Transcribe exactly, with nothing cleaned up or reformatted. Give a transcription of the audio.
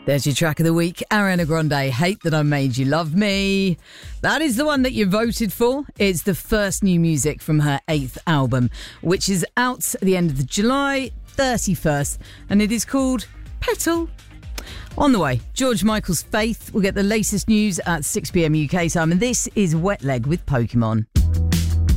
There's your track of the week, Ariana Grande, Hate That I Made You Love Me. That is the one that you voted for. It's the first new music from her eighth album, which is out at the end of the July thirty-first, and it is called Petal. On the way, George Michael's Faith. We'll get the latest news at six p.m. U K time, and this is Wet Leg with Pokemon.